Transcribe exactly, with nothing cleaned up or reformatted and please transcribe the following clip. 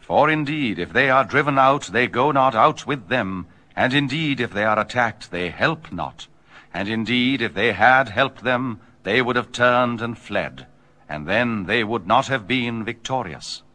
For indeed, if they are driven out, they go not out with them. And indeed, if they are attacked, they help not. And indeed, if they had helped them, they would have turned and fled, and then they would not have been victorious.